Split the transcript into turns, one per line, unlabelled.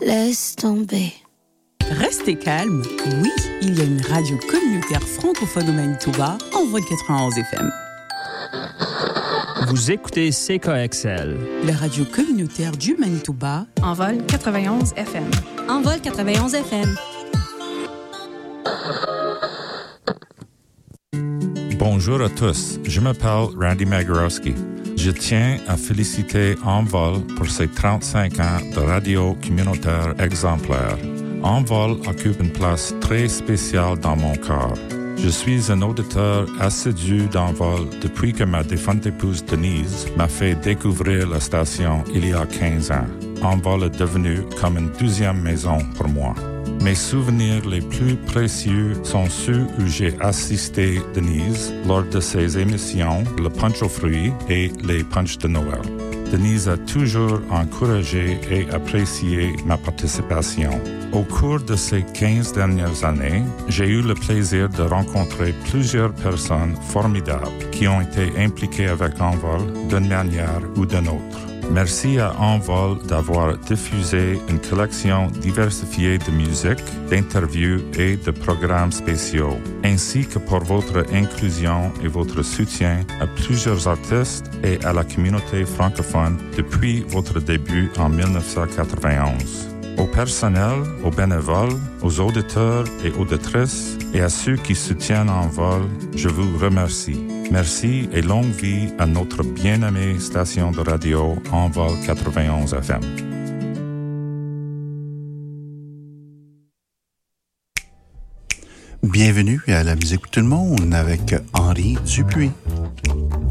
Laisse tomber.
Restez calme. Oui, il y a une radio communautaire francophone au Manitoba, Envol 91 FM.
Vous écoutez CKXL.
La radio communautaire du Manitoba,
Envol 91 FM.
Envol 91 FM.
Bonjour à tous, je m'appelle Randy Magorowski. Je tiens à féliciter Envol pour ses 35 ans de radio communautaire exemplaire. Envol occupe une place très spéciale dans mon cœur. Je suis un auditeur assidu d'Envol depuis que ma défunte épouse Denise m'a fait découvrir la station il y a 15 ans. Envol est devenu comme une deuxième maison pour moi. Mes souvenirs les plus précieux sont ceux où j'ai assisté Denise lors de ses émissions Le Punch aux fruits et les Punch de Noël. Denise a toujours encouragé et apprécié ma participation. Au cours de ces 15 dernières années, j'ai eu le plaisir de rencontrer plusieurs personnes formidables qui ont été impliquées avec Envol d'une manière ou d'une autre. Merci à Envol d'avoir diffusé une collection diversifiée de musique, d'interviews et de programmes spéciaux, ainsi que pour votre inclusion et votre soutien à plusieurs artistes et à la communauté francophone depuis votre début en 1991. Au personnel, aux bénévoles, aux auditeurs et auditrices et à ceux qui soutiennent Envol, je vous remercie. Merci et longue vie à notre bien-aimée station de radio Envol 91 FM.
Bienvenue à La musique pour tout le monde avec Henri Dupuis.